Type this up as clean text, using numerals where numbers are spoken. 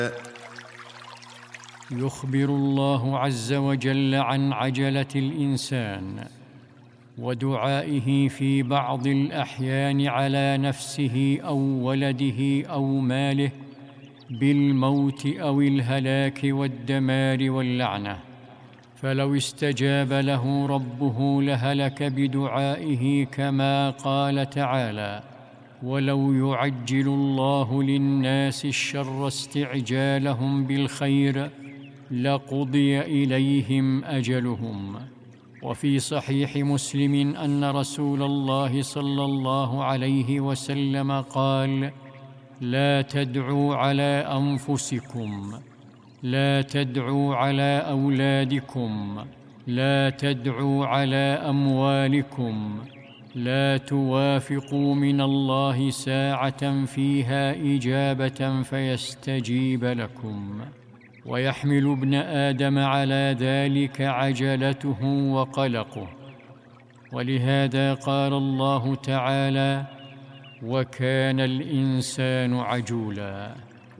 يخبر الله عز وجل عن عجلة الإنسان ودعائه في بعض الأحيان على نفسه أو ولده أو ماله بالموت أو الهلاك والدمار واللعنة، فلو استجاب له ربه لهلك بدعائه، كما قال تعالى: ولو يعجل الله للناس الشر استعجالهم بالخير لقضي إليهم أجلهم. وفي صحيح مسلم أن رسول الله صلى الله عليه وسلم قال: لا تدعوا على أنفسكم، لا تدعوا على أولادكم، لا تدعوا على أموالكم، لا توافقوا من الله ساعة فيها إجابة فيستجيب لكم. ويحمل ابن آدم على ذلك عجلته وقلقه، ولهذا قال الله تعالى: وكان الإنسان عجولاً.